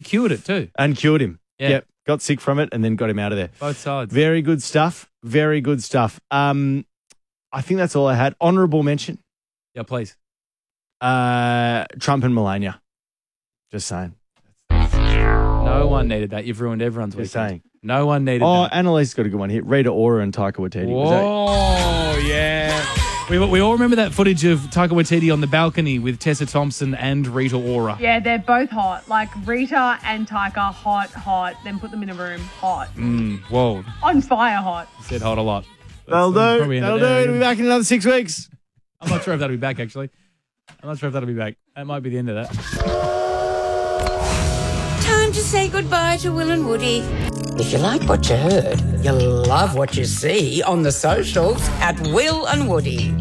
cured it too. And cured him. Yeah. Yep. Got sick from it and then got him out of there. Both sides. Very good stuff. Very good stuff. I think that's all I had. Honourable mention. Yeah, please. Trump and Melania. Just saying. No one needed that. You've ruined everyone's weekend. Just saying. No one needed that. Annalise's got a good one here. Rita Ora and Taika Waititi. Whoa, yeah. We all remember that footage of Taika Waititi on the balcony with Tessa Thompson and Rita Ora. Yeah, they're both hot. Like Rita and Taika, hot. Then put them in a room, hot. Whoa. On fire, hot. Said hot a lot. That'll do. Probably That'll ended do. there. We'll be back in another 6 weeks. I'm not sure if that'll be back, actually. I'm not sure if that'll be back. That might be the end of that. Time to say goodbye to Will and Woody. If you like what you heard, you'll love what you see on the socials at Will and Woody.